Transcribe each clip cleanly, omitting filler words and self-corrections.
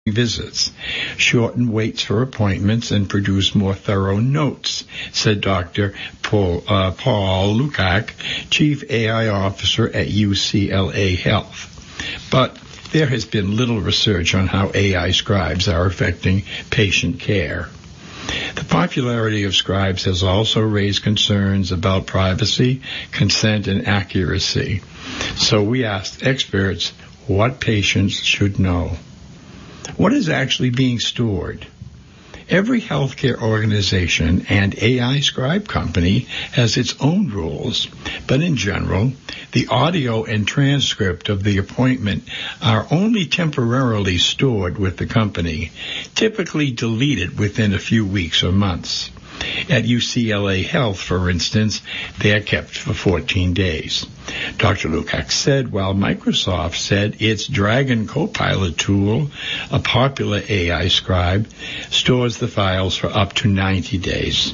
visits, shorten waits for appointments, and produce more thorough notes, said Dr. Paul Lukacs, Chief AI Officer at UCLA Health. But there has been little research on how AI scribes are affecting patient care. The popularity of scribes has also raised concerns about privacy, consent, and accuracy. So we asked experts what patients should know. What is actually being stored? Every healthcare organization and AI scribe company has its own rules, but in general, the audio and transcript of the appointment are only temporarily stored with the company, typically deleted within a few weeks or months. At UCLA Health, for instance, they are kept for 14 days. Dr. Lukacs said while Microsoft said its Dragon Copilot tool, a popular AI scribe, stores the files for up to 90 days.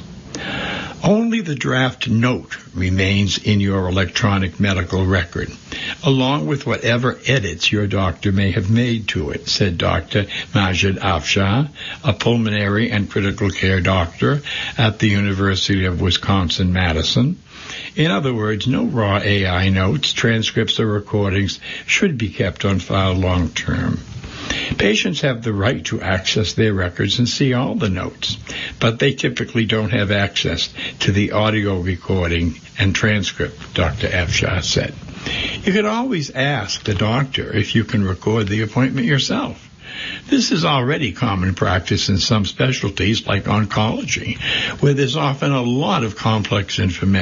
Only the draft note remains in your electronic medical record, along with whatever edits your doctor may have made to it, said Dr. Majid Afshar, a pulmonary and critical care doctor at the University of Wisconsin-Madison. In other words, no raw AI notes, transcripts, or recordings should be kept on file long term. Patients have the right to access their records and see all the notes, but they typically don't have access to the audio recording and transcript, Dr. Afshar said. You could always ask the doctor if you can record the appointment yourself. This is already common practice in some specialties like oncology, where there's often a lot of complex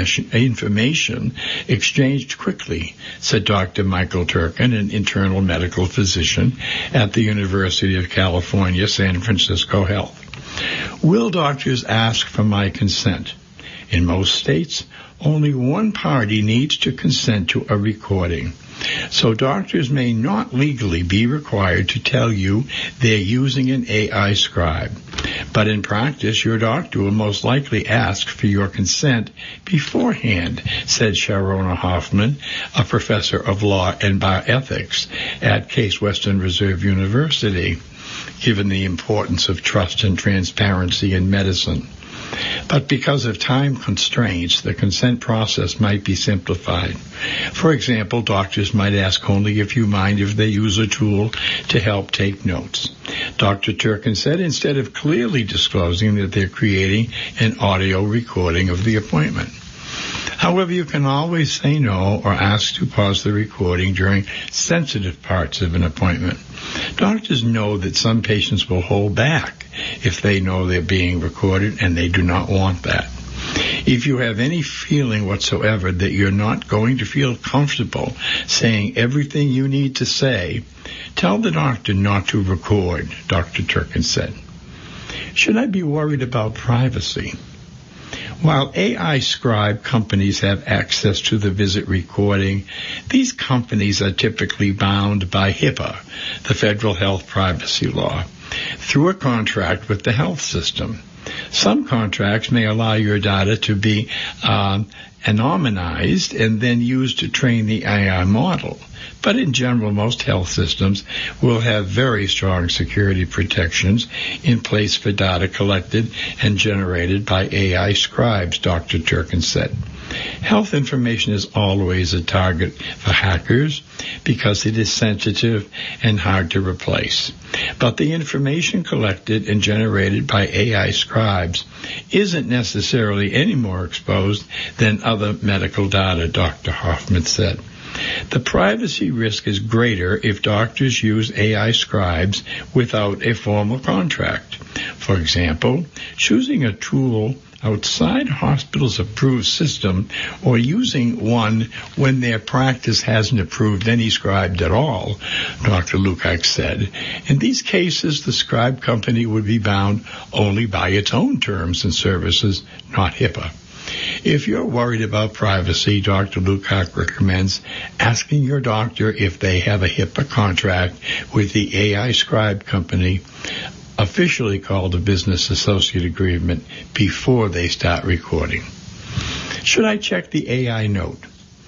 information exchanged quickly, said Dr. Michael Turkin, an internal medical physician at the University of California, San Francisco Health. Will doctors ask for my consent? In most states, only one party needs to consent to a recording. So doctors may not legally be required to tell you they're using an AI scribe. But in practice, your doctor will most likely ask for your consent beforehand, said Sharona Hoffman, a professor of law and bioethics at Case Western Reserve University, given the importance of trust and transparency in medicine. But because of time constraints, the consent process might be simplified. For example, doctors might ask only if you mind if they use a tool to help take notes. Dr. Turkin said instead of clearly disclosing that they're creating an audio recording of the appointment. However, you can always say no or ask to pause the recording during sensitive parts of an appointment. Doctors know that some patients will hold back if they know they're being recorded, and they do not want that. If you have any feeling whatsoever that you're not going to feel comfortable saying everything you need to say, tell the doctor not to record, Dr. Turkin said. Should I be worried about privacy? While AI scribe companies have access to the visit recording, these companies are typically bound by HIPAA, the Federal Health Privacy Law, through a contract with the health system. Some contracts may allow your data to be anonymized and then used to train the AI model. But in general, most health systems will have very strong security protections in place for data collected and generated by AI scribes, Dr. Turkin said. Health information is always a target for hackers because it is sensitive and hard to replace. But the information collected and generated by AI scribes isn't necessarily any more exposed than other medical data, Dr. Hoffman said. The privacy risk is greater if doctors use AI scribes without a formal contract. For example, choosing a tool outside hospitals' approved system or using one when their practice hasn't approved any scribe at all, Dr. Lukacs said. In these cases, the scribe company would be bound only by its own terms and services, not HIPAA. If you're worried about privacy, Dr. Lukacs recommends asking your doctor if they have a HIPAA contract with the AI scribe company, officially called a business associate agreement, before they start recording. Should I check the AI note?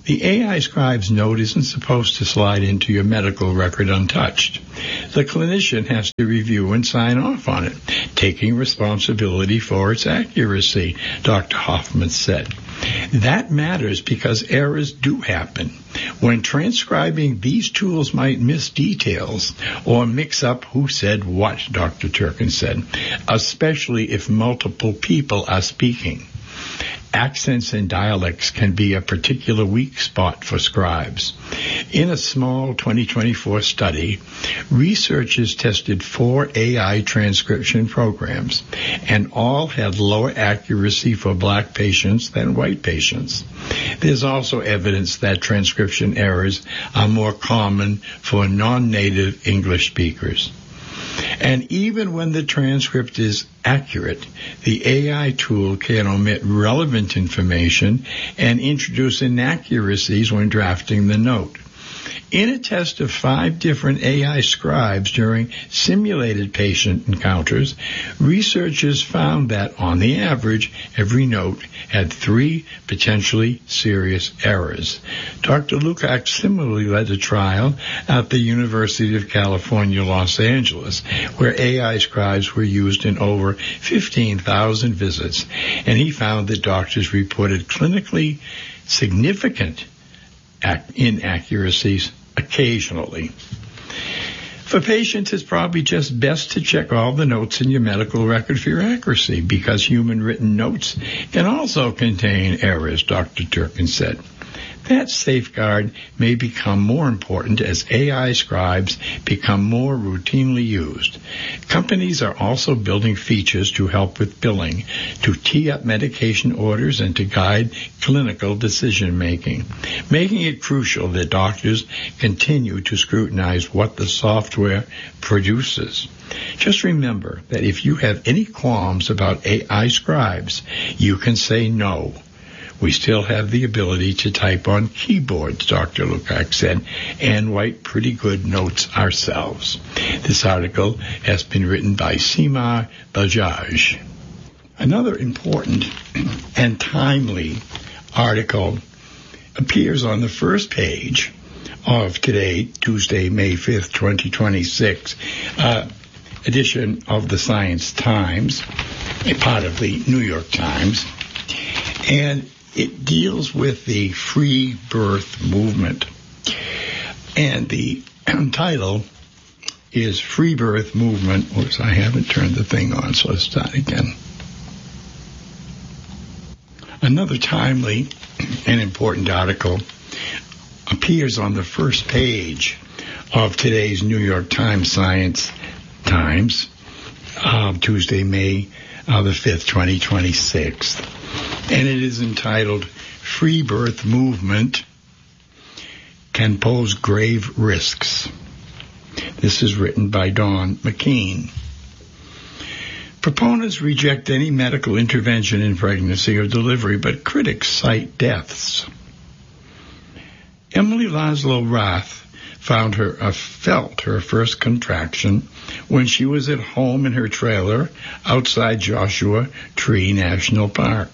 The AI scribe's note isn't supposed to slide into your medical record untouched. The clinician has to review and sign off on it, taking responsibility for its accuracy, Dr. Hoffman said. That matters because errors do happen. When transcribing, these tools might miss details or mix up who said what, Dr. Turkin said, especially if multiple people are speaking. Accents and dialects can be a particular weak spot for scribes. In a small 2024 study, researchers tested 4 AI transcription programs, and all had lower accuracy for black patients than white patients. There's also evidence that transcription errors are more common for non-native English speakers. And even when the transcript is accurate, the AI tool can omit relevant information and introduce inaccuracies when drafting the note. In a test of 5 different AI scribes during simulated patient encounters, researchers found that, on the average, every note had 3 potentially serious errors. Dr. Lukacs similarly led a trial at the University of California, Los Angeles, where AI scribes were used in over 15,000 visits, and he found that doctors reported clinically significant inaccuracies occasionally. For patients, it's probably just best to check all the notes in your medical record for your accuracy, because human written notes can also contain errors, Dr. Turkin said. That safeguard may become more important as AI scribes become more routinely used. Companies are also building features to help with billing, to tee up medication orders, and to guide clinical decision-making, making it crucial that doctors continue to scrutinize what the software produces. Just remember that if you have any qualms about AI scribes, you can say no. We still have the ability to type on keyboards, Dr. Lukacs said, and write pretty good notes ourselves. This article has been written by Seema Bajaj. Another important and timely article appears on the first page of today, Tuesday, May 5th, 2026, edition of the Science Times, a part of the New York Times, and it deals with the free birth movement. And the title is Free Birth Movement. Oops, I haven't turned the thing on, so let's start again. Another timely and important article appears on the first page of today's New York Times Science Times, Tuesday, May the 5th, 2026. And it is entitled, Free Birth Movement Can Pose Grave Risks. This is written by Dawn McKean. Proponents reject any medical intervention in pregnancy or delivery, but critics cite deaths. Emily Laszlo Rath felt her first contraction when she was at home in her trailer outside Joshua Tree National Park.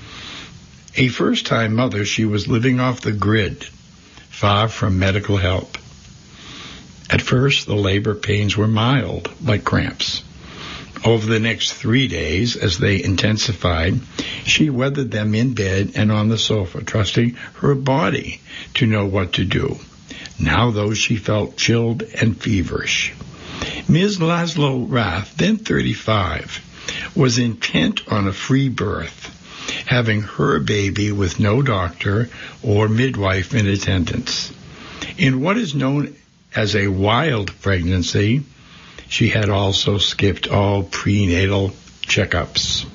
A first-time mother, she was living off the grid, far from medical help. At first, the labor pains were mild, like cramps. Over the next 3 days, as they intensified, she weathered them in bed and on the sofa, trusting her body to know what to do. Now, though, she felt chilled and feverish. Ms. Laszlo Rath, then 35, was intent on a free birth, having her baby with no doctor or midwife in attendance. In what is known as a wild pregnancy, she had also skipped all prenatal checkups.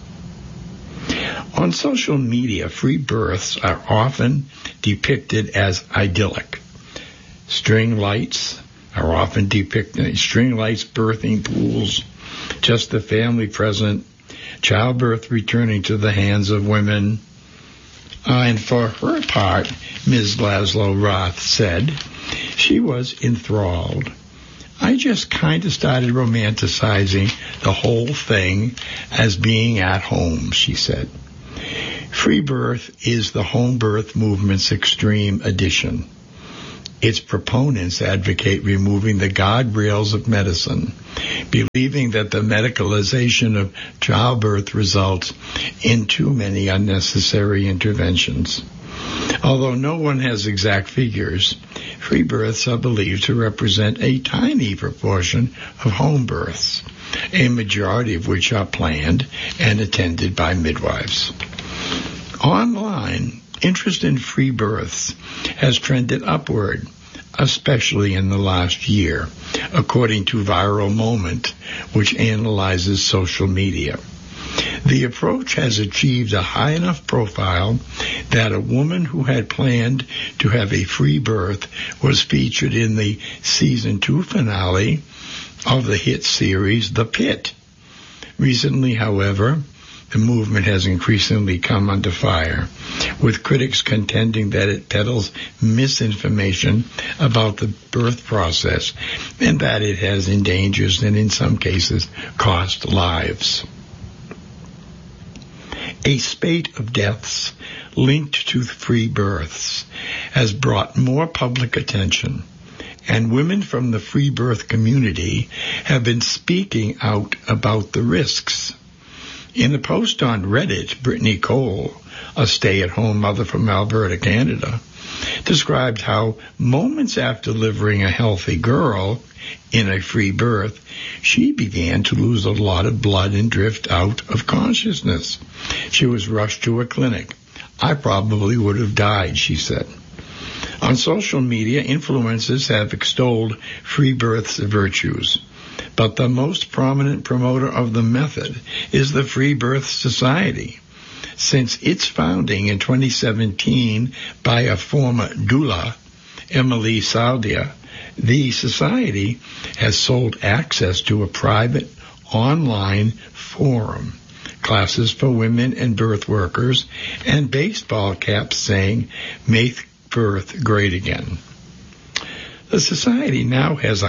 On social media, free births are often depicted as idyllic. String lights are often depicted, string lights, birthing pools, just the family present, childbirth returning to the hands of women. And for her part, Ms. Laszlo Rath said, she was enthralled. I just kind of started romanticizing the whole thing as being at home, she said. Free birth is the home birth movement's extreme edition. Its proponents advocate removing the guardrails of medicine, believing that the medicalization of childbirth results in too many unnecessary interventions. Although no one has exact figures, free births are believed to represent a tiny proportion of home births, a majority of which are planned and attended by midwives. Online, interest in free births has trended upward, especially in the last year, according to Viral Moment, which analyzes social media. The approach has achieved a high enough profile that a woman who had planned to have a free birth was featured in the season 2 finale of the hit series The Pit. Recently, however, the movement has increasingly come under fire, with critics contending that it peddles misinformation about the birth process and that it has endangered and in some cases cost lives. A spate of deaths linked to free births has brought more public attention, and women from the free birth community have been speaking out about the risks. In a post on Reddit, Brittany Cole, a stay-at-home mother from Alberta, Canada, described how moments after delivering a healthy girl in a free birth, she began to lose a lot of blood and drift out of consciousness. She was rushed to a clinic. I probably would have died, she said. On social media, influencers have extolled free birth's virtues, but the most prominent promoter of the method is the Free Birth Society. Since its founding in 2017 by a former doula, Emily Saldia, the society has sold access to a private online forum, classes for women and birth workers, and baseball caps saying, "Make birth great again." The society now has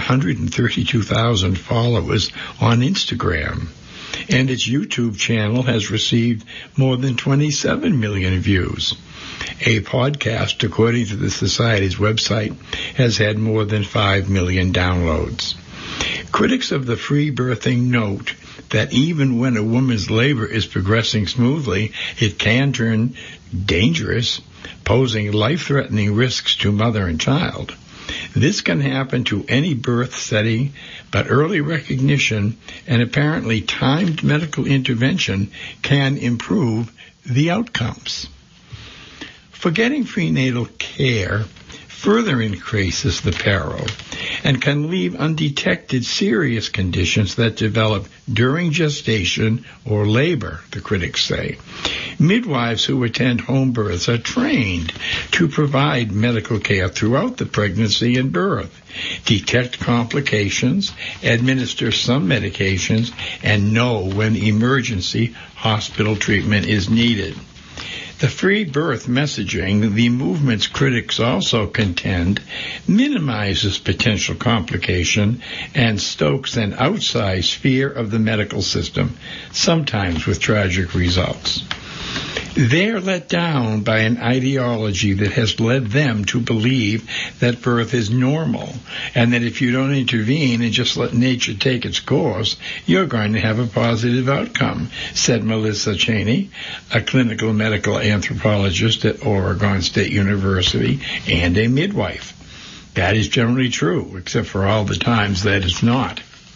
132,000 followers on Instagram, and its YouTube channel has received more than 27 million views. A podcast, according to the Society's website, has had more than 5 million downloads. Critics of the free birthing note that even when a woman's labor is progressing smoothly, it can turn dangerous, posing life-threatening risks to mother and child. This can happen to any birth setting, but early recognition and apparently timed medical intervention can improve the outcomes. Forgetting prenatal care further increases the peril and can leave undetected serious conditions that develop during gestation or labor, the critics say. Midwives who attend home births are trained to provide medical care throughout the pregnancy and birth, detect complications, administer some medications, and know when emergency hospital treatment is needed. The free birth messaging, the movement's critics also contend, minimizes potential complication and stokes an outsized fear of the medical system, sometimes with tragic results. They're let down by an ideology that has led them to believe that birth is normal and that if you don't intervene and just let nature take its course, you're going to have a positive outcome, said Melissa Cheney, a clinical medical anthropologist at Oregon State University and a midwife. That is generally true, except for all the times that it's not.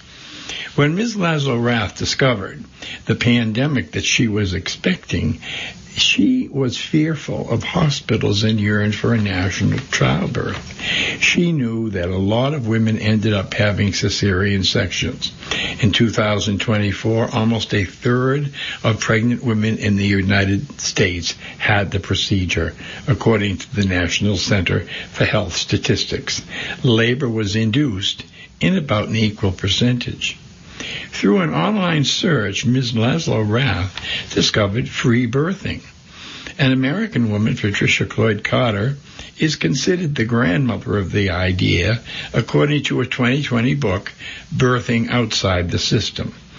When Ms. Laszlo-Rath discovered the pandemic that she was expecting, she was fearful of hospitals and yearned for a national childbirth. She knew that a lot of women ended up having cesarean sections. In 2024, almost a third of pregnant women in the United States had the procedure, according to the National Center for Health Statistics. Labor was induced in about an equal percentage. Through an online search, Ms. Laszlo-Rath discovered free birthing. An American woman, Patricia Cloyd Carter, is considered the grandmother of the idea, according to a 2020 book, Birthing Outside the System.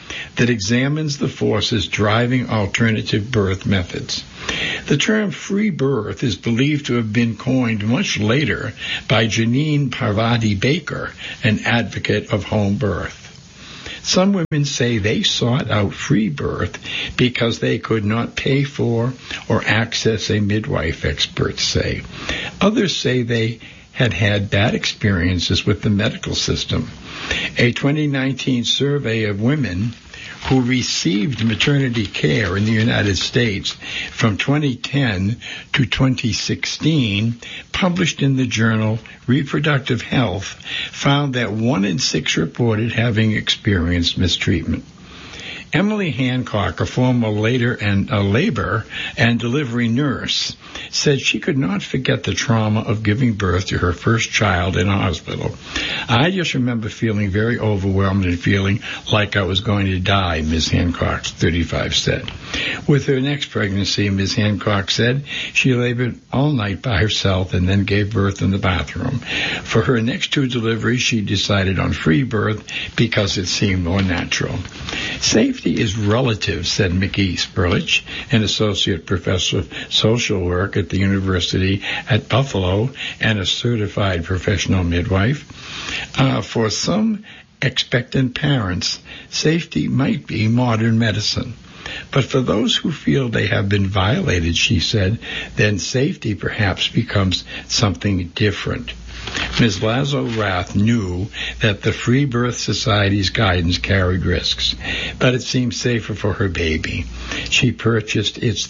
that examines the forces driving alternative birth methods. The term free birth is believed to have been coined much later by Janine Parvati Baker, an advocate of home birth. Some women say they sought out free birth because they could not pay for or access a midwife, experts say. Others say they had had bad experiences with the medical system. A 2019 survey of women who received maternity care in the United States from 2010 to 2016, published in the journal Reproductive Health, found that 1 in 6 reported having experienced mistreatment. Emily Hancock, a former labor and delivery nurse, said she could not forget the trauma of giving birth to her first child in a hospital. I just remember feeling very overwhelmed and feeling like I was going to die, Ms. Hancock, 35, said. With her next pregnancy, Ms. Hancock said she labored all night by herself and then gave birth in the bathroom. For her next 2 deliveries, she decided on free birth because it seemed more natural. Safety is relative, said Mickey Sperlich, an associate professor of social work at the University at Buffalo and a certified professional midwife. For some expectant parents, safety might be modern medicine. But for those who feel they have been violated, she said, then safety perhaps becomes something different. Ms. Lazo-Rath knew that the Free Birth Society's guidance carried risks, but it seemed safer for her baby. She purchased its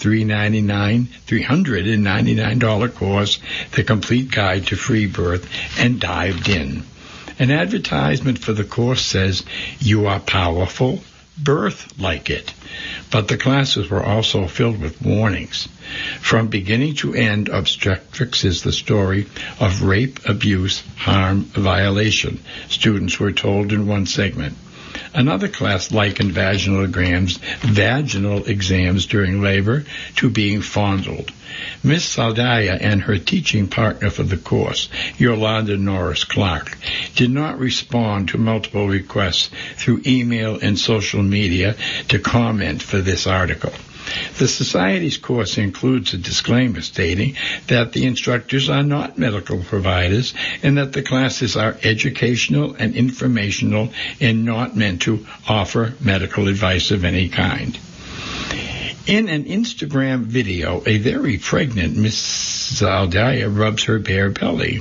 $399 course, The Complete Guide to Free Birth, and dived in. An advertisement for the course says, "You are powerful, birth like it." But the classes were also filled with warnings. From beginning to end, obstetrics is the story of rape, abuse, harm, violation, students were told in one segment. Another class likened vaginal exams during labor to being fondled. Miss Saldaya and her teaching partner for the course, Yolanda Norris Clark, did not respond to multiple requests through email and social media to comment for this article. The Society's course includes a disclaimer stating that the instructors are not medical providers and that the classes are educational and informational and not meant to offer medical advice of any kind. In an Instagram video, a very pregnant Miss Zaldaya rubs her bare belly.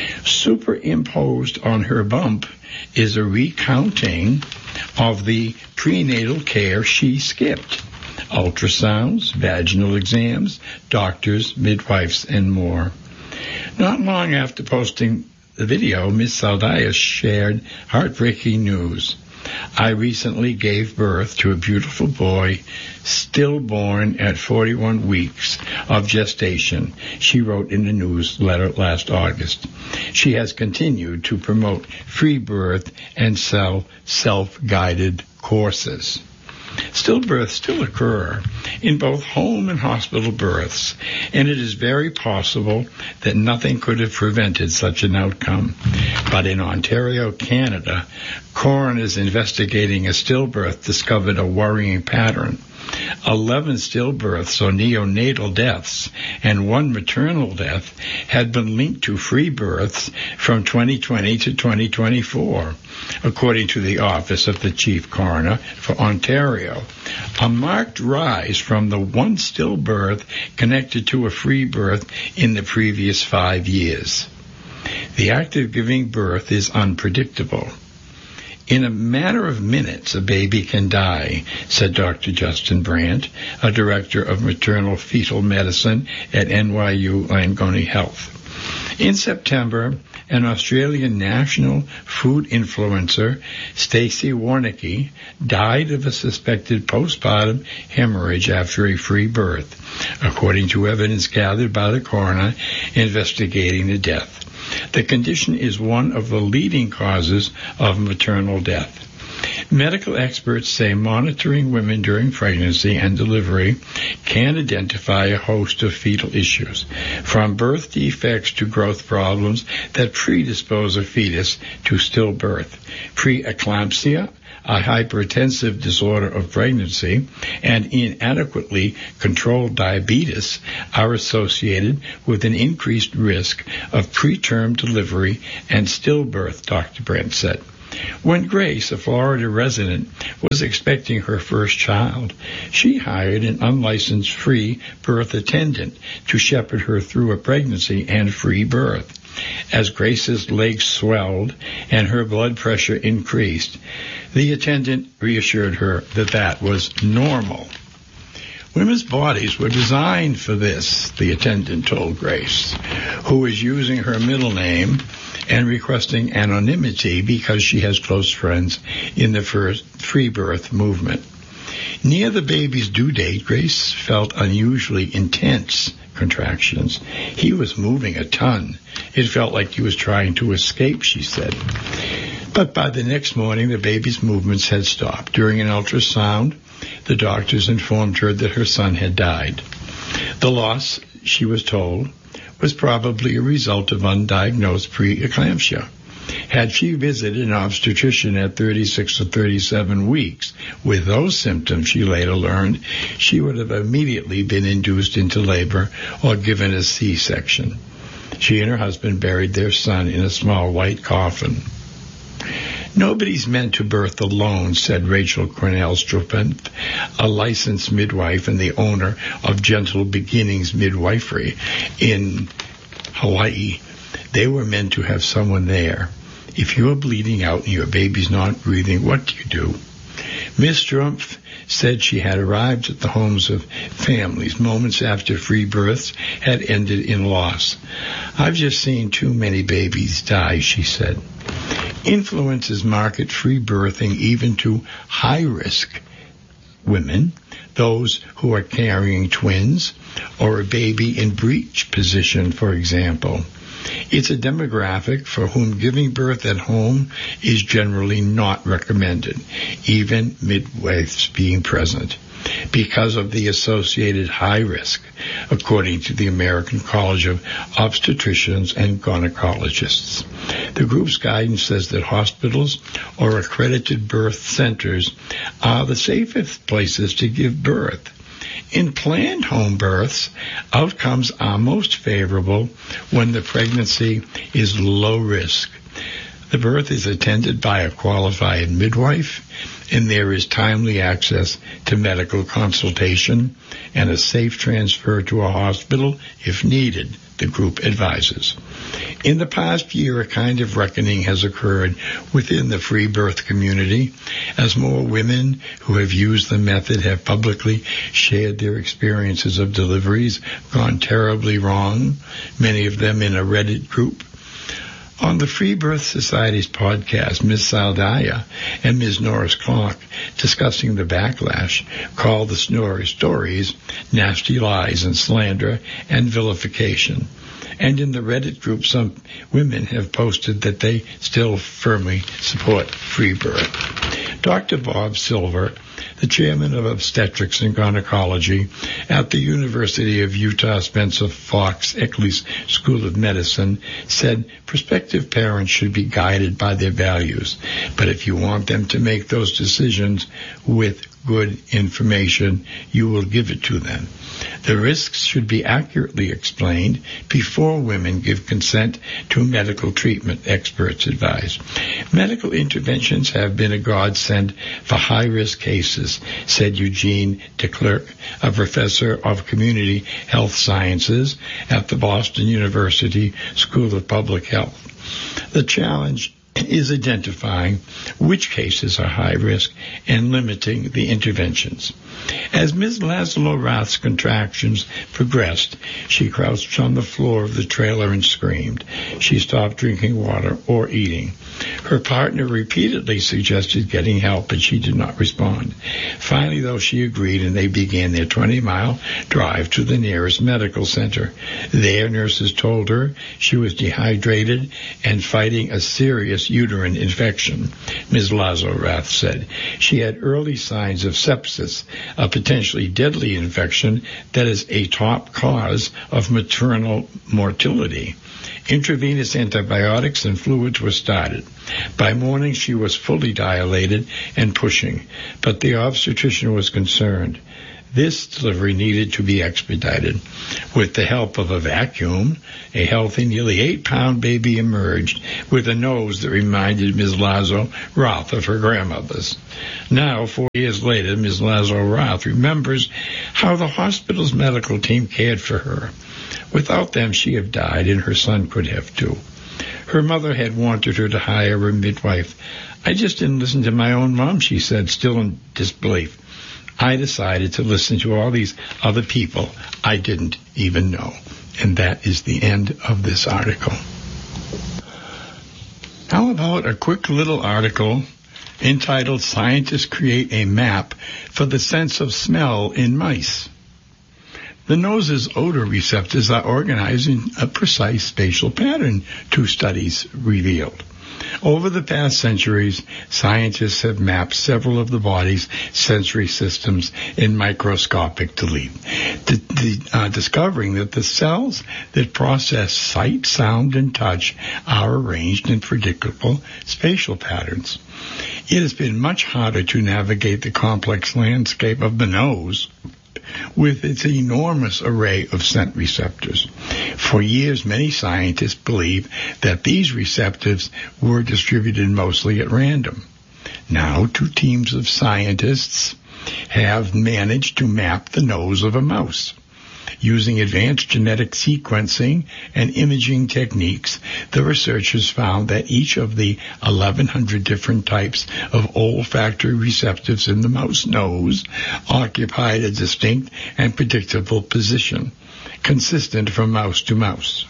Superimposed on her bump is a recounting of the prenatal care she skipped. Ultrasounds, vaginal exams, doctors, midwives, and more. Not long after posting the video, Miss Zaldaya shared heartbreaking news. I recently gave birth to a beautiful boy, stillborn at 41 weeks of gestation, she wrote in the newsletter last August. She has continued to promote free birth and sell self-guided courses. Stillbirths still occur in both home and hospital births, and it is very possible that nothing could have prevented such an outcome. But in Ontario, Canada, coroners investigating a stillbirth discovered a worrying pattern. 11 stillbirths or neonatal deaths and 1 maternal death had been linked to free births from 2020 to 2024, according to the Office of the Chief Coroner for Ontario. A marked rise from the 1 stillbirth connected to a free birth in the previous 5 years. The act of giving birth is unpredictable. In a matter of minutes, a baby can die, said Dr. Justin Brandt, a director of maternal fetal medicine at NYU Langone Health. In September, an Australian national food influencer, Stacey Warnicki, died of a suspected postpartum hemorrhage after a free birth, according to evidence gathered by the coroner investigating the death. The condition is one of the leading causes of maternal death. Medical experts say monitoring women during pregnancy and delivery can identify a host of fetal issues, from birth defects to growth problems that predispose a fetus to stillbirth. Preeclampsia, a hypertensive disorder of pregnancy, and inadequately controlled diabetes are associated with an increased risk of preterm delivery and stillbirth, Dr. Brent said. When Grace, a Florida resident, was expecting her first child, she hired an unlicensed free birth attendant to shepherd her through a pregnancy and free birth. As Grace's legs swelled and her blood pressure increased, the attendant reassured her that that was normal. Women's bodies were designed for this, the attendant told Grace, who was using her middle name and requesting anonymity because she has close friends in the first free birth movement. Near the baby's due date, Grace felt unusually intense contractions. He was moving a ton. It felt like he was trying to escape, she said. But by the next morning, the baby's movements had stopped. During an ultrasound, the doctors informed her that her son had died. The loss, she was told, was probably a result of undiagnosed preeclampsia. Had she visited an obstetrician at 36 or 37 weeks with those symptoms, she later learned, she would have immediately been induced into labor or given a C-section. She and her husband buried their son in a small white coffin. Nobody's meant to birth alone, said Rachel Cornell-Struppent, a licensed midwife and the owner of Gentle Beginnings Midwifery in Hawaii. They were meant to have someone there. If you are bleeding out and your baby's not breathing, what do you do? Miss Strumpf said she had arrived at the homes of families moments after free births had ended in loss. I've just seen too many babies die, she said. Influencers market free birthing even to high-risk women, those who are carrying twins, or a baby in breech position, for example. It's a demographic for whom giving birth at home is generally not recommended, even midwives being present, because of the associated high risk, according to the American College of Obstetricians and Gynecologists. The group's guidance says that hospitals or accredited birth centers are the safest places to give birth. In planned home births, outcomes are most favorable when the pregnancy is low risk. The birth is attended by a qualified midwife, and there is timely access to medical consultation and a safe transfer to a hospital if needed, the group advises. In the past year, a kind of reckoning has occurred within the free birth community as more women who have used the method have publicly shared their experiences of deliveries gone terribly wrong, many of them in a Reddit group. On the Free Birth Society's podcast, Ms. Saldaya and Ms. Norris Clark, discussing the backlash, called the stories nasty lies and slander and vilification. And in the Reddit group, some women have posted that they still firmly support free birth. Dr. Bob Silver, the chairman of obstetrics and gynecology at the University of Utah Spencer Fox Eccles School of Medicine, said prospective parents should be guided by their values, but if you want them to make those decisions with good information, you will give it to them. The risks should be accurately explained before women give consent to medical treatment, experts advise. Medical interventions have been a godsend for high-risk cases, said Eugene DeClercq, a professor of community health sciences at the Boston University School of Public Health. The challenge is identifying which cases are high risk and limiting the interventions. As Ms. Laszlo Rath's contractions progressed, she crouched on the floor of the trailer and screamed. She stopped drinking water or eating. Her partner repeatedly suggested getting help, but she did not respond. Finally, though, she agreed, and they began their 20-mile drive to the nearest medical center. There, nurses told her she was dehydrated and fighting a serious serious uterine infection, Ms. Lazo-Rath said. She had early signs of sepsis, a potentially deadly infection that is a top cause of maternal mortality. Intravenous antibiotics and fluids were started. By morning, she was fully dilated and pushing, but the obstetrician was concerned. This delivery needed to be expedited. With the help of a vacuum, a healthy, nearly 8-pound baby emerged with a nose that reminded Ms. Lazo-Rath of her grandmother's. Now, 4 years later, Ms. Lazo-Rath remembers how the hospital's medical team cared for her. Without them, she had died, and her son could have too. Her mother had wanted her to hire a midwife. I just didn't listen to my own mom, she said, still in disbelief. I decided to listen to all these other people I didn't even know. And that is the end of this article. How about a quick little article entitled Scientists Create a Map for the Sense of Smell in Mice? The nose's odor receptors are organized in a precise spatial pattern, 2 studies revealed. Over the past centuries, scientists have mapped several of the body's sensory systems in microscopic discovering that the cells that process sight, sound, and touch are arranged in predictable spatial patterns. It has been much harder to navigate the complex landscape of the nose with its enormous array of scent receptors. For years, many scientists believed that these receptors were distributed mostly at random. Now, 2 teams of scientists have managed to map the nose of a mouse. Using advanced genetic sequencing and imaging techniques, the researchers found that each of the 1,100 different types of olfactory receptors in the mouse nose occupied a distinct and predictable position, consistent from mouse to mouse.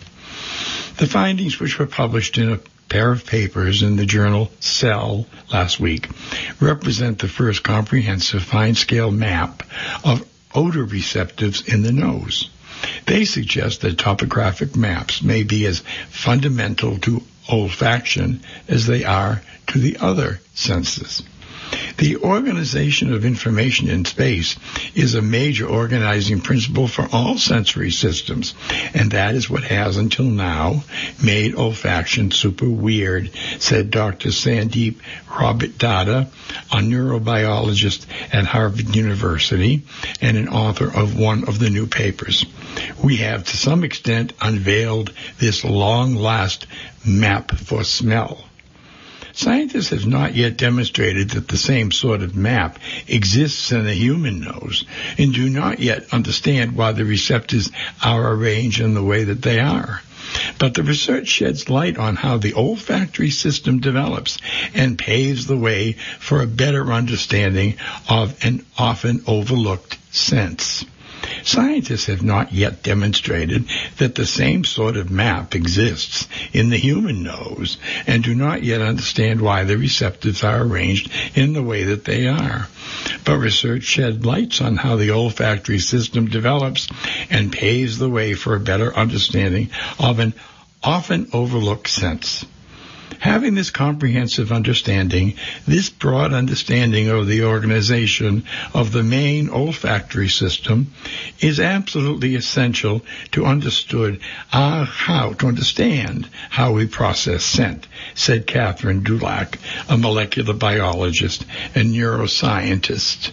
The findings, which were published in a pair of papers in the journal Cell last week, represent the first comprehensive fine-scale map of odor receptors in the nose. They suggest that topographic maps may be as fundamental to olfaction as they are to the other senses. The organization of information in space is a major organizing principle for all sensory systems, and that is what has until now made olfaction super weird, said Dr. Sandeep Rabitdada, a neurobiologist at Harvard University and an author of one of the new papers. We have to some extent unveiled this long-last map for smell. Scientists have not yet demonstrated that the same sort of map exists in the human nose and do not yet understand why the receptors are arranged in the way that they are. But the research sheds light on how the olfactory system develops and paves the way for a better understanding of an often overlooked sense. Scientists have not yet demonstrated that the same sort of map exists in the human nose and do not yet understand why the receptors are arranged in the way that they are. But research shed lights on how the olfactory system develops and paves the way for a better understanding of an often overlooked sense. Having this comprehensive understanding, this broad understanding of the organization of the main olfactory system is absolutely essential to understand how we process scent, said Catherine Dulac, a molecular biologist and neuroscientist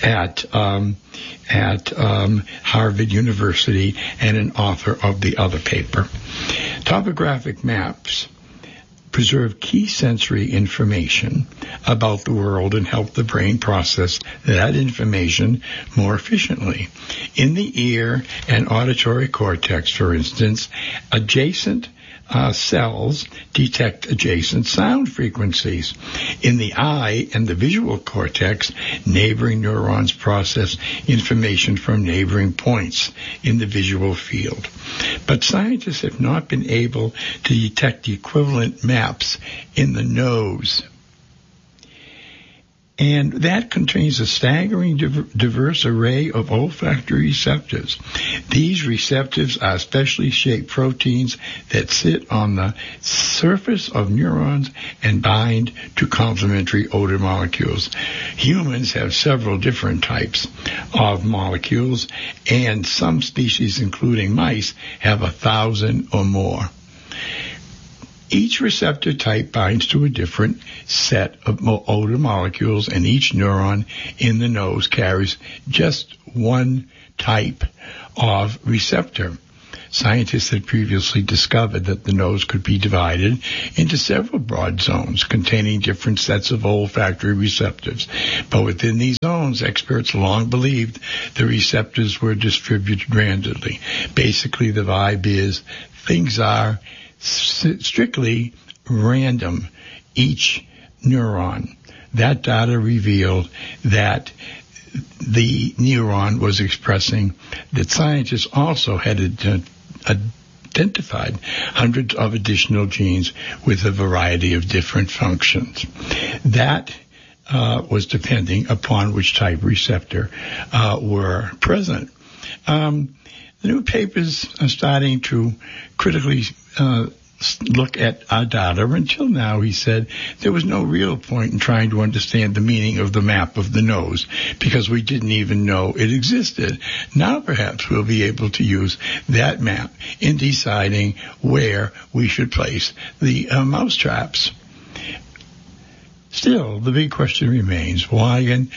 at Harvard University and an author of the other paper. Topographic maps preserve key sensory information about the world and help the brain process that information more efficiently. In the ear and auditory cortex, for instance, adjacent cells detect adjacent sound frequencies. In the eye and the visual cortex, neighboring neurons process information from neighboring points in the visual field. But scientists have not been able to detect equivalent maps in the nose. And that contains a staggering diverse array of olfactory receptors. These receptors are specially shaped proteins that sit on the surface of neurons and bind to complementary odor molecules. Humans have several different types of molecules, and some species, including mice, have 1,000 or more. Each receptor type binds to a different set of odor molecules, and each neuron in the nose carries just one type of receptor. Scientists had previously discovered that the nose could be divided into several broad zones containing different sets of olfactory receptors. But within these zones, experts long believed the receptors were distributed randomly. Basically, the vibe is things are strictly random, each neuron. That data revealed that the neuron was expressing that scientists also had identified hundreds of additional genes with a variety of different functions. That was depending upon which type receptor were present. The new papers are starting to critically look at our data. Until now, he said, there was no real point in trying to understand the meaning of the map of the nose because we didn't even know it existed. Now perhaps we'll be able to use that map in deciding where we should place the mouse traps. Still, the big question remains, why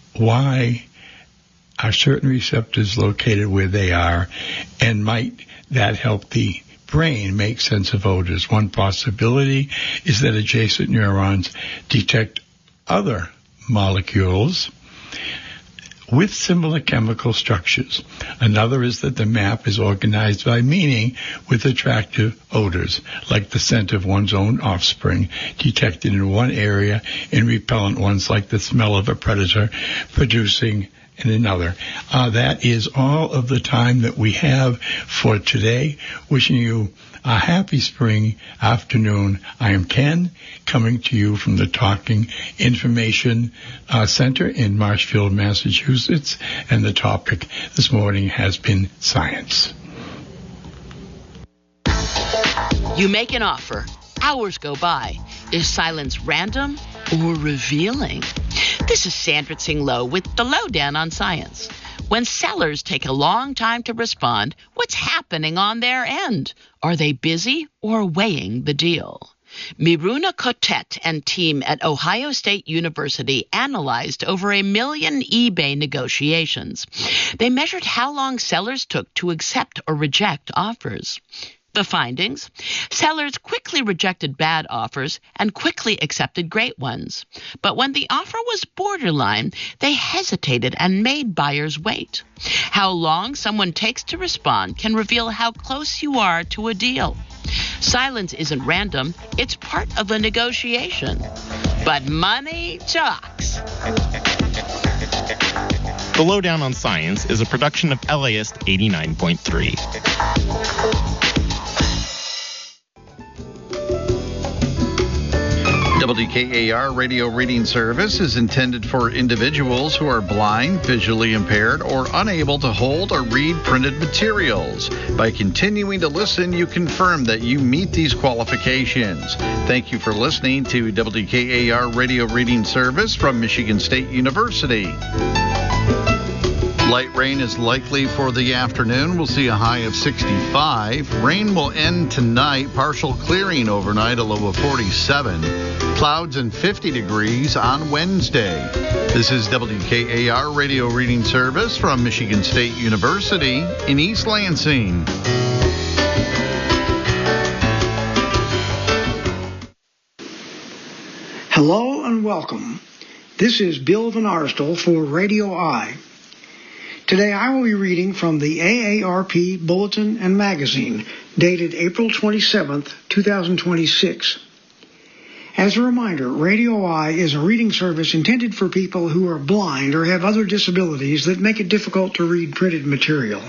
are certain receptors located where they are, and might that help the brain make sense of odors? One possibility is that adjacent neurons detect other molecules with similar chemical structures. Another is that the map is organized by meaning with attractive odors, like the scent of one's own offspring, detected in one area, and repellent ones like the smell of a predator producing in another. That is all of the time that we have for today. Wishing you a happy spring afternoon. I am Ken, coming to you from the Talking Information Center in Marshfield, Massachusetts, and the topic this morning has been science. You make an offer. Hours go by. Is silence random or revealing? This is Sandra Tsing Loh with the Lowdown on Science. When sellers take a long time to respond, what's happening on their end? Are they busy or weighing the deal? Miruna Cotet and team at Ohio State University analyzed over 1 million eBay negotiations. They measured how long sellers took to accept or reject offers. The findings? Sellers quickly rejected bad offers and quickly accepted great ones. But when the offer was borderline, they hesitated and made buyers wait. How long someone takes to respond can reveal how close you are to a deal. Silence isn't random, it's part of a negotiation. But money talks. The Lowdown on Science is a production of LAist 89.3. WKAR radio reading service is intended for individuals who are blind, visually impaired, or unable to hold or read printed materials. By continuing to listen, you confirm that you meet these qualifications. Thank you for listening to WKAR radio reading service from Michigan State University. Light rain is likely for the afternoon. We'll see a high of 65. Rain will end tonight. Partial clearing overnight, a low of 47. Clouds and 50 degrees on Wednesday. This is WKAR radio reading service from Michigan State University in East Lansing. Hello and welcome. This is Bill Van Arsdell for Radio I. Today I will be reading from the AARP Bulletin and Magazine, dated April 27, 2026. As a reminder, Radio I is a reading service intended for people who are blind or have other disabilities that make it difficult to read printed material.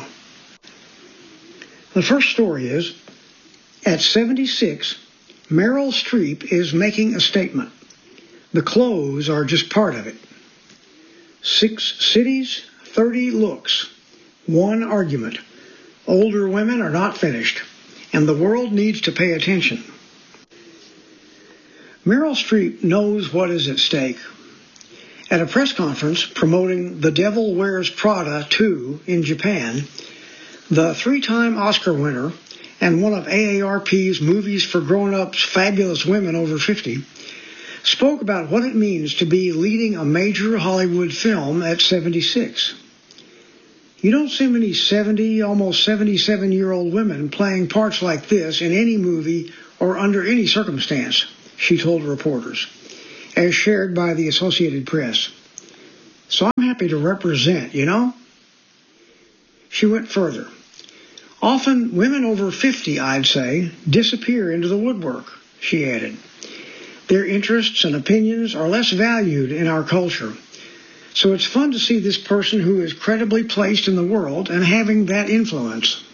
The first story is, at 76, Meryl Streep is making a statement. The clothes are just part of it. 6 cities, 30 looks, 1 argument. Older women are not finished, and the world needs to pay attention. Meryl Streep knows what is at stake. At a press conference promoting The Devil Wears Prada 2 in Japan, the 3-time Oscar winner and one of AARP's Movies for Grown-Ups Fabulous Women Over 50 spoke about what it means to be leading a major Hollywood film at 76. You don't see many 70, almost 77-year-old women playing parts like this in any movie or under any circumstance, she told reporters, as shared by the Associated Press. So I'm happy to represent, you know? She went further. Often women over 50, I'd say, disappear into the woodwork, she added. Their interests and opinions are less valued in our culture. So it's fun to see this person who is credibly placed in the world and having that influence.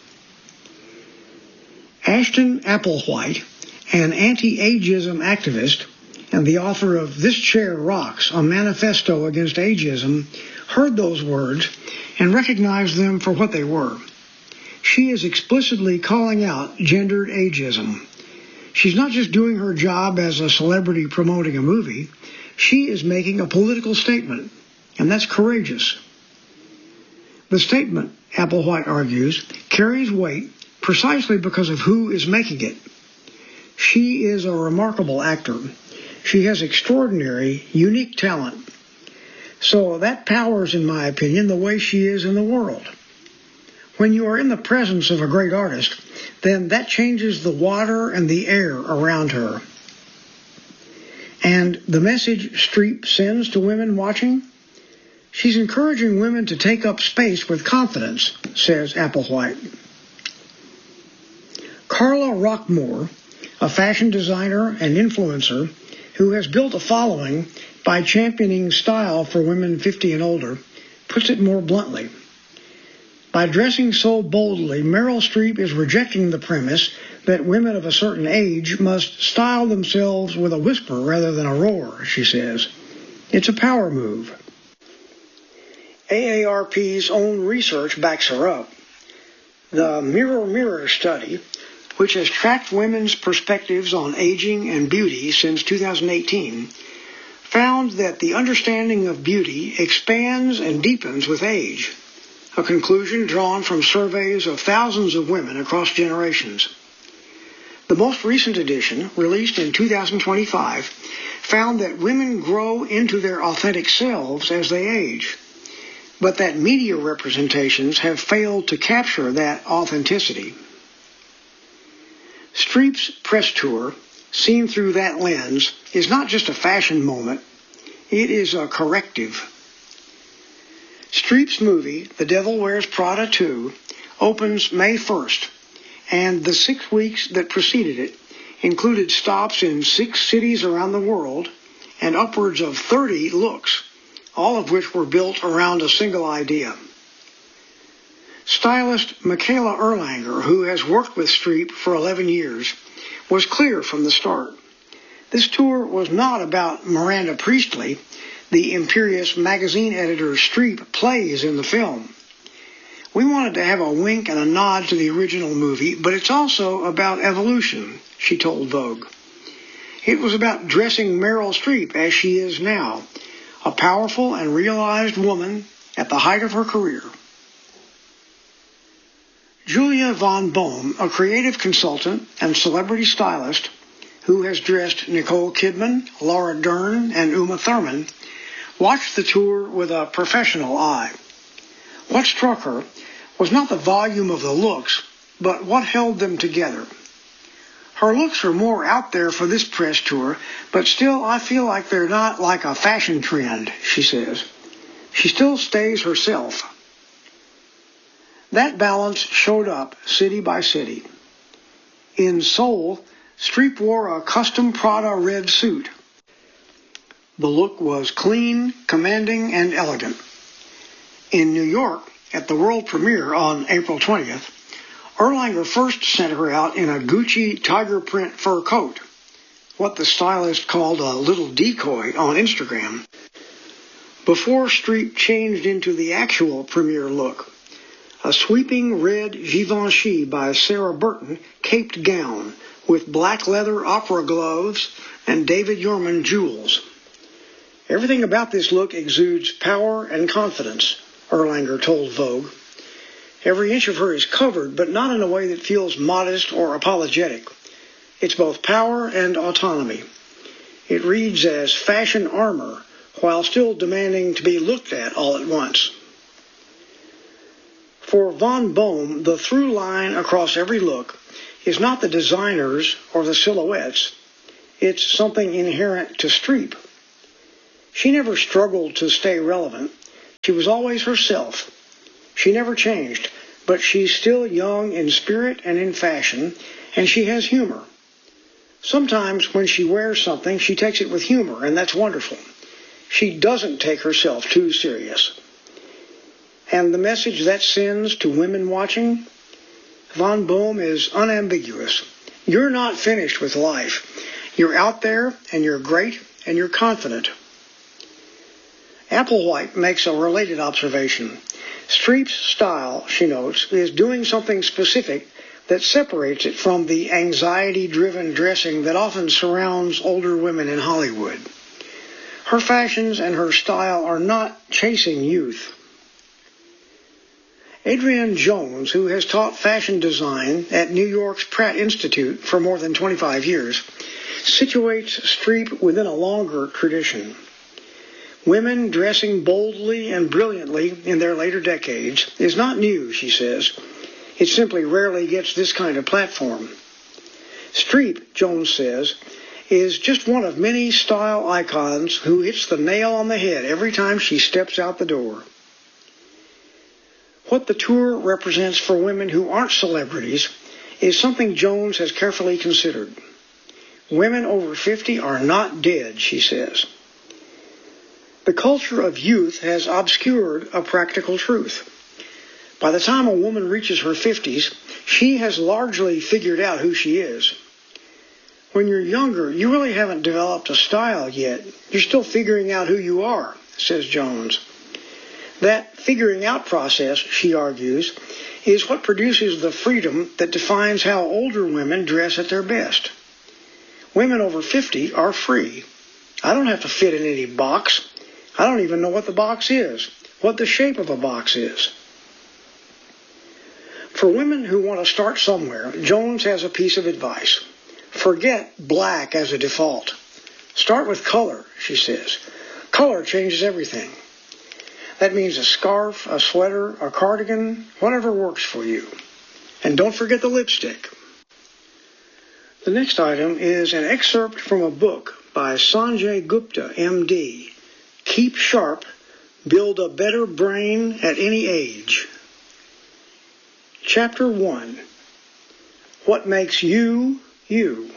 Ashton Applewhite, an anti-ageism activist and the author of This Chair Rocks, a manifesto against ageism, heard those words and recognized them for what they were. She is explicitly calling out gendered ageism. She's not just doing her job as a celebrity promoting a movie. She is making a political statement, and that's courageous. The statement, Applewhite argues, carries weight precisely because of who is making it. She is a remarkable actor. She has extraordinary, unique talent. So that powers, in my opinion, the way she is in the world. When you are in the presence of a great artist, then that changes the water and the air around her. And the message Streep sends to women watching? She's encouraging women to take up space with confidence, says Applewhite. Carla Rockmore, a fashion designer and influencer who has built a following by championing style for women 50 and older, puts it more bluntly. By dressing so boldly, Meryl Streep is rejecting the premise that women of a certain age must style themselves with a whisper rather than a roar, she says. It's a power move. AARP's own research backs her up. The Mirror Mirror study, which has tracked women's perspectives on aging and beauty since 2018, found that the understanding of beauty expands and deepens with age, a conclusion drawn from surveys of thousands of women across generations. The most recent edition, released in 2025, found that women grow into their authentic selves as they age, but that media representations have failed to capture that authenticity. Streep's press tour, seen through that lens, is not just a fashion moment, it is a corrective. Streep's movie, The Devil Wears Prada 2, opens May 1st, and the 6 weeks that preceded it included stops in 6 cities around the world and upwards of 30 looks, all of which were built around a single idea. Stylist Michaela Erlanger, who has worked with Streep for 11 years, was clear from the start. This tour was not about Miranda Priestley, the imperious magazine editor Streep plays in the film. We wanted to have a wink and a nod to the original movie, but it's also about evolution, she told Vogue. It was about dressing Meryl Streep as she is now, a powerful and realized woman at the height of her career. Julia von Bohm, a creative consultant and celebrity stylist who has dressed Nicole Kidman, Laura Dern, and Uma Thurman, watched the tour with a professional eye. What struck her was not the volume of the looks, but what held them together. Her looks are more out there for this press tour, but still I feel like they're not like a fashion trend, she says. She still stays herself. That balance showed up city by city. In Seoul, Streep wore a custom Prada red suit. The look was clean, commanding, and elegant. In New York, at the world premiere on April 20th, Erlanger first sent her out in a Gucci tiger print fur coat. what the stylist called a little decoy on Instagram, before Streep changed into the actual premiere look, a sweeping red Givenchy by Sarah Burton caped gown with black leather opera gloves and David Yurman jewels. Everything about this look exudes power and confidence, Erlanger told Vogue. Every inch of her is covered, but not in a way that feels modest or apologetic. It's both power and autonomy. It reads as fashion armor, while still demanding to be looked at all at once. For Von Bohm, the through line across every look is not the designers or the silhouettes. It's something inherent to Streep. She never struggled to stay relevant. She was always herself. She never changed, but she's still young in spirit and in fashion, and she has humor. Sometimes when she wears something, she takes it with humor, and that's wonderful. She doesn't take herself too serious. And the message that sends to women watching? Von Bohm is unambiguous. You're not finished with life. You're out there, and you're great, and you're confident. Applewhite makes a related observation. Streep's style, she notes, is doing something specific that separates it from the anxiety-driven dressing that often surrounds older women in Hollywood. Her fashions and her style are not chasing youth. Adrienne Jones, who has taught fashion design at New York's Pratt Institute for more than 25 years, situates Streep within a longer tradition. Women dressing boldly and brilliantly in their later decades is not new, she says. It simply rarely gets this kind of platform. Streep, Jones says, is just one of many style icons who hits the nail on the head every time she steps out the door. What the tour represents for women who aren't celebrities is something Jones has carefully considered. Women over 50 are not dead, she says. The culture of youth has obscured a practical truth. By the time a woman reaches her 50s, she has largely figured out who she is. When you're younger, you really haven't developed a style yet. You're still figuring out who you are, says Jones. That figuring out process, she argues, is what produces the freedom that defines how older women dress at their best. Women over 50 are free. I don't have to fit in any box. I don't even know what the box is, what the shape of a box is. For women who want to start somewhere, Jones has a piece of advice. Forget black as a default. Start with color, she says. Color changes everything. That means a scarf, a sweater, a cardigan, whatever works for you. And don't forget the lipstick. The next item is an excerpt from a book by Sanjay Gupta, M.D., Keep Sharp, Build a Better Brain at Any Age. Chapter 1. What Makes You, You.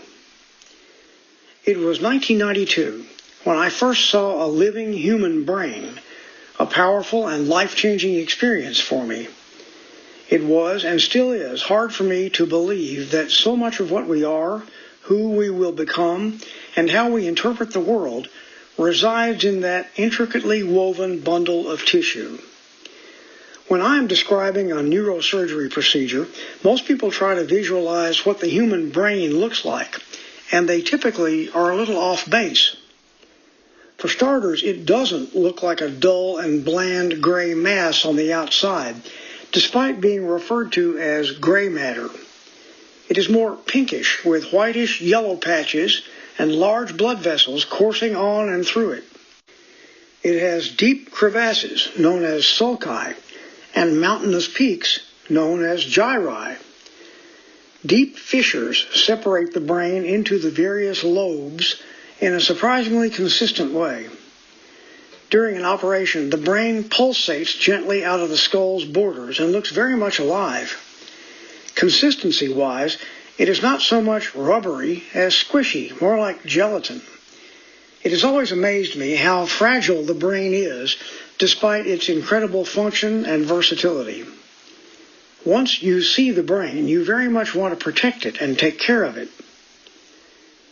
It was 1992 when I first saw a living human brain, a powerful and life-changing experience for me. It was, and still is, hard for me to believe that so much of what we are, who we will become, and how we interpret the world resides in that intricately woven bundle of tissue. When I am describing a neurosurgery procedure, most people try to visualize what the human brain looks like, and they typically are a little off base. For starters, it doesn't look like a dull and bland gray mass on the outside, despite being referred to as gray matter. It is more pinkish, with whitish yellow patches and large blood vessels coursing on and through it. It has deep crevasses, known as sulci, and mountainous peaks, known as gyri. Deep fissures separate the brain into the various lobes in a surprisingly consistent way. During an operation, the brain pulsates gently out of the skull's borders and looks very much alive. Consistency-wise, it is not so much rubbery as squishy, more like gelatin. It has always amazed me how fragile the brain is, despite its incredible function and versatility. Once you see the brain, you very much want to protect it and take care of it.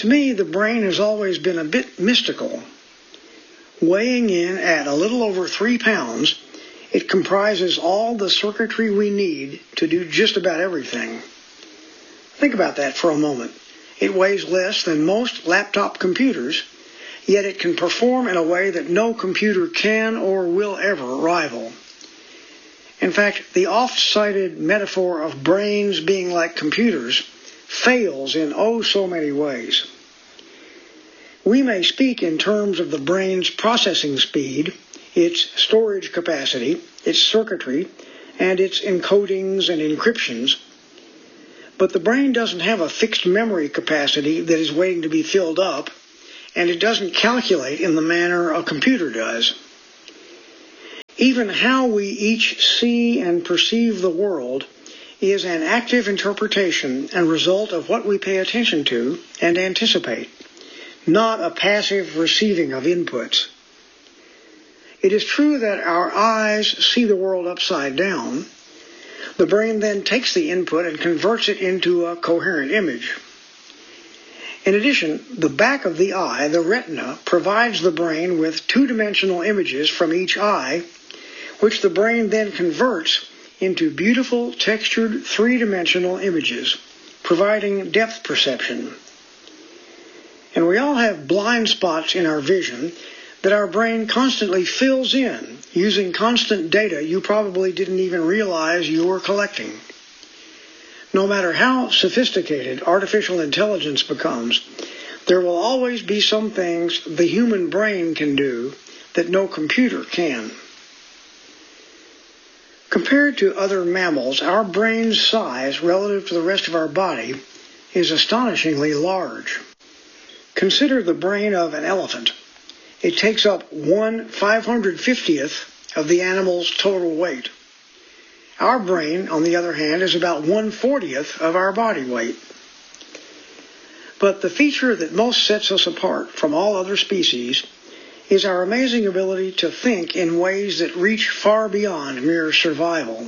To me, the brain has always been a bit mystical. Weighing in at a little over 3 pounds, it comprises all the circuitry we need to do just about everything. Think about that for a moment. It weighs less than most laptop computers, yet it can perform in a way that no computer can or will ever rival. In fact, the oft-cited metaphor of brains being like computers fails in oh so many ways. We may speak in terms of the brain's processing speed, its storage capacity, its circuitry, and its encodings and encryptions, but the brain doesn't have a fixed memory capacity that is waiting to be filled up, and it doesn't calculate in the manner a computer does. Even how we each see and perceive the world is an active interpretation and result of what we pay attention to and anticipate, not a passive receiving of inputs. It is true that our eyes see the world upside down. The brain then takes the input and converts it into a coherent image. In addition, the back of the eye, the retina, provides the brain with two-dimensional images from each eye, which the brain then converts into beautiful, textured, three-dimensional images, providing depth perception. And we all have blind spots in our vision that our brain constantly fills in using constant data you probably didn't even realize you were collecting. No matter how sophisticated artificial intelligence becomes, there will always be some things the human brain can do that no computer can. Compared to other mammals, our brain's size relative to the rest of our body is astonishingly large. Consider the brain of an elephant. It takes up 1/550th of the animal's total weight. Our brain, on the other hand, is about 1/40th of our body weight. But the feature that most sets us apart from all other species is our amazing ability to think in ways that reach far beyond mere survival.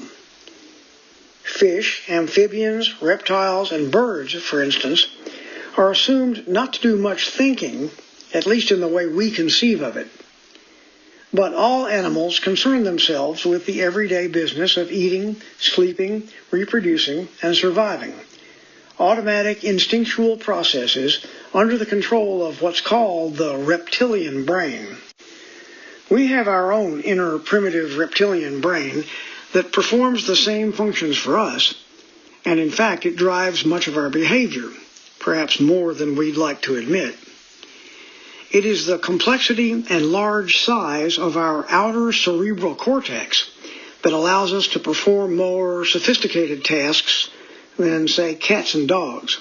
Fish, amphibians, reptiles, and birds, for instance, are assumed not to do much thinking, at least in the way we conceive of it. But all animals concern themselves with the everyday business of eating, sleeping, reproducing, and surviving. Automatic instinctual processes under the control of what's called the reptilian brain. We have our own inner primitive reptilian brain that performs the same functions for us, and in fact it drives much of our behavior, perhaps more than we'd like to admit. It is the complexity and large size of our outer cerebral cortex that allows us to perform more sophisticated tasks than, say, cats and dogs.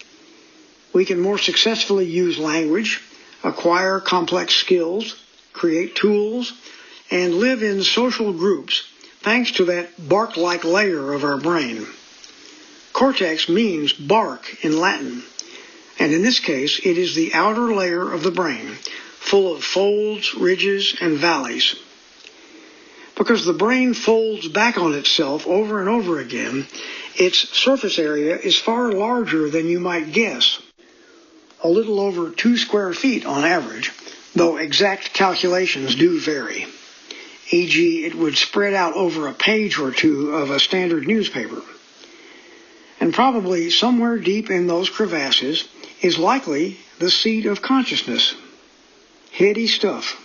We can more successfully use language, acquire complex skills, create tools, and live in social groups thanks to that bark-like layer of our brain. Cortex means bark in Latin, and in this case it is the outer layer of the brain, full of folds, ridges, and valleys. Because the brain folds back on itself over and over again, its surface area is far larger than you might guess, a little over 2 square feet on average, though exact calculations do vary. E.g., it would spread out over a page or two of a standard newspaper. And probably somewhere deep in those crevasses is likely the seat of consciousness. Heady stuff.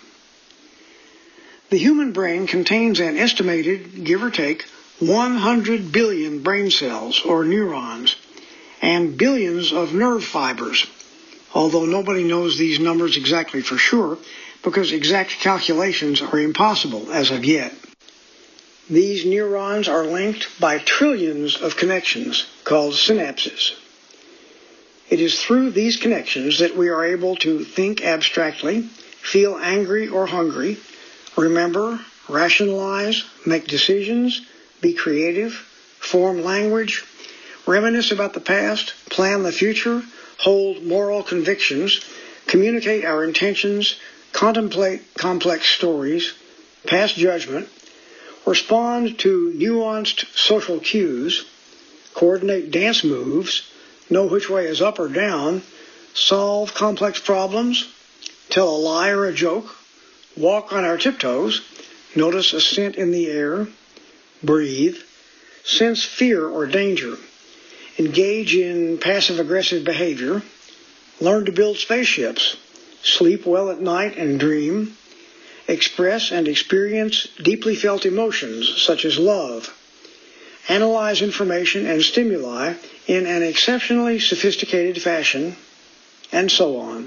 The human brain contains an estimated, give or take, 100 billion brain cells, or neurons, and billions of nerve fibers, although nobody knows these numbers exactly for sure, because exact calculations are impossible as of yet. These neurons are linked by trillions of connections, called synapses. It is through these connections that we are able to think abstractly, feel angry or hungry, remember, rationalize, make decisions, be creative, form language, reminisce about the past, plan the future, hold moral convictions, communicate our intentions, contemplate complex stories, pass judgment, respond to nuanced social cues, coordinate dance moves, know which way is up or down, solve complex problems, tell a lie or a joke, walk on our tiptoes, notice a scent in the air, breathe, sense fear or danger, engage in passive-aggressive behavior, learn to build spaceships, sleep well at night and dream, express and experience deeply felt emotions such as love, analyze information and stimuli in an exceptionally sophisticated fashion, and so on.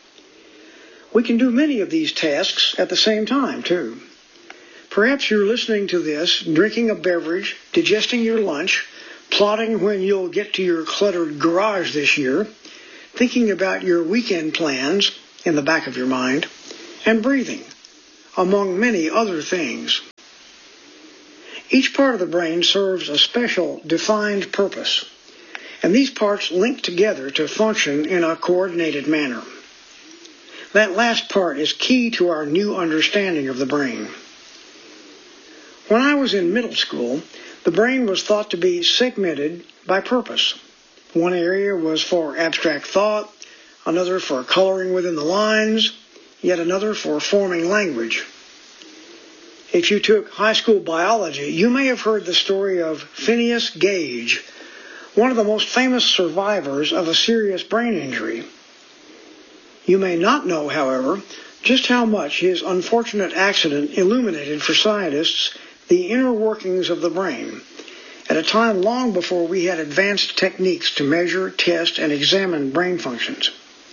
We can do many of these tasks at the same time, too. Perhaps you're listening to this, drinking a beverage, digesting your lunch, plotting when you'll get to your cluttered garage this year, thinking about your weekend plans in the back of your mind, and breathing, among many other things. Each part of the brain serves a special, defined purpose, and these parts link together to function in a coordinated manner. That last part is key to our new understanding of the brain. When I was in middle school, the brain was thought to be segmented by purpose. One area was for abstract thought, another for coloring within the lines, yet another for forming language. If you took high school biology, you may have heard the story of Phineas Gage, one of the most famous survivors of a serious brain injury. You may not know, however, just how much his unfortunate accident illuminated for scientists the inner workings of the brain, at a time long before we had advanced techniques to measure, test, and examine brain functions.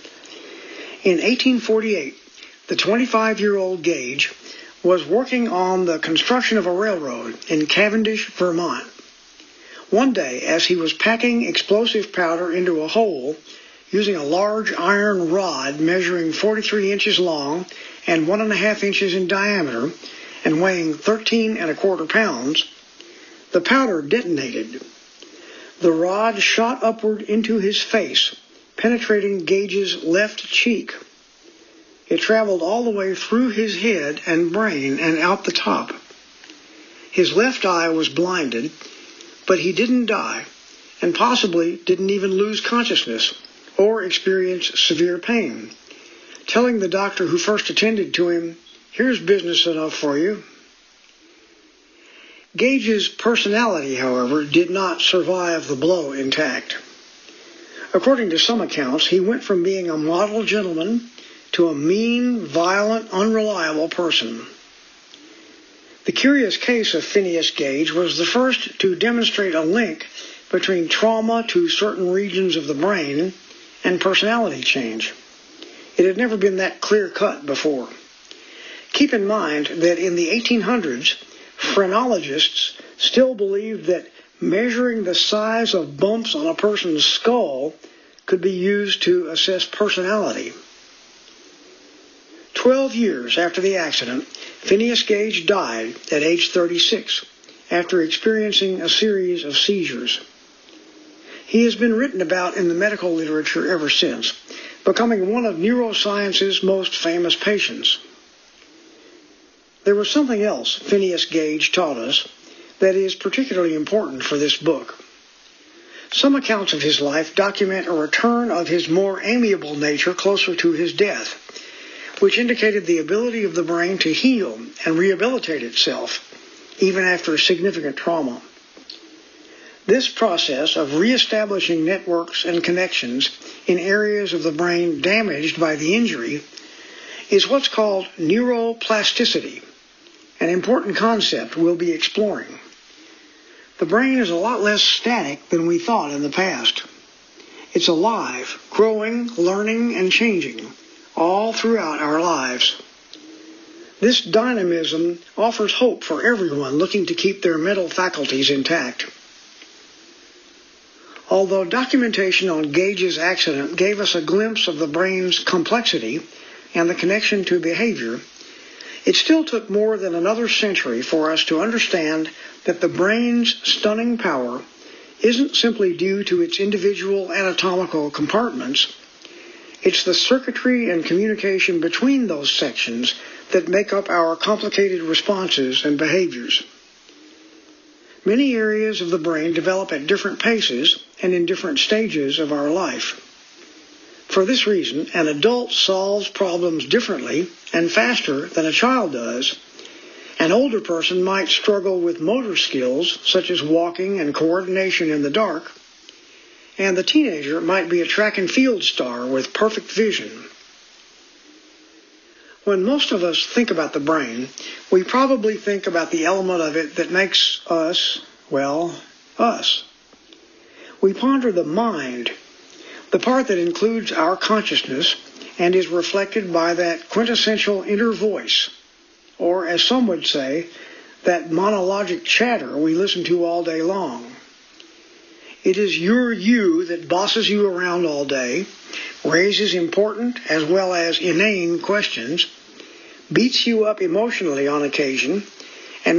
In 1848, the 25-year-old Gage was working on the construction of a railroad in Cavendish, Vermont. One day, as he was packing explosive powder into a hole using a large iron rod measuring 43 inches long and 1.5 inches in diameter and weighing 13 1/4 pounds, the powder detonated. The rod shot upward into his face, penetrating Gage's left cheek. It traveled all the way through his head and brain and out the top. His left eye was blinded, but he didn't die, and possibly didn't even lose consciousness or experience severe pain, telling the doctor who first attended to him, "Here's business enough for you." Gage's personality, however, did not survive the blow intact. According to some accounts, he went from being a model gentleman to a mean, violent, unreliable person. The curious case of Phineas Gage was the first to demonstrate a link between trauma to certain regions of the brain and personality change. It had never been that clear-cut before. Keep in mind that in the 1800s, phrenologists still believed that measuring the size of bumps on a person's skull could be used to assess personality. 12 years after the accident, Phineas Gage died at age 36 after experiencing a series of seizures. He has been written about in the medical literature ever since, becoming one of neuroscience's most famous patients. There was something else Phineas Gage taught us that is particularly important for this book. Some accounts of his life document a return of his more amiable nature closer to his death, which indicated the ability of the brain to heal and rehabilitate itself, even after significant trauma. This process of reestablishing networks and connections in areas of the brain damaged by the injury is what's called neuroplasticity, an important concept we'll be exploring. The brain is a lot less static than we thought in the past. It's alive, growing, learning, and changing, all throughout our lives. This dynamism offers hope for everyone looking to keep their mental faculties intact. Although documentation on Gage's accident gave us a glimpse of the brain's complexity and the connection to behavior, it still took more than another century for us to understand that the brain's stunning power isn't simply due to its individual anatomical compartments. It's the circuitry and communication between those sections that make up our complicated responses and behaviors. Many areas of the brain develop at different paces and in different stages of our life. For this reason, an adult solves problems differently and faster than a child does. An older person might struggle with motor skills, such as walking and coordination in the dark, and the teenager might be a track and field star with perfect vision. When most of us think about the brain, we probably think about the element of it that makes us, well, us. We ponder the mind, the part that includes our consciousness and is reflected by that quintessential inner voice, or as some would say, that monologic chatter we listen to all day long. It is your you that bosses you around all day, raises important as well as inane questions, beats you up emotionally on occasion,